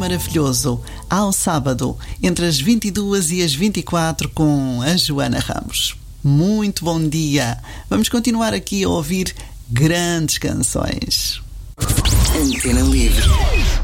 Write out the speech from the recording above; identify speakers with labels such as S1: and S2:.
S1: maravilhoso, ao sábado, entre as 22 e as 24, com a Joana Ramos. Muito bom dia! Vamos continuar aqui a ouvir grandes canções.
S2: Antena Livre.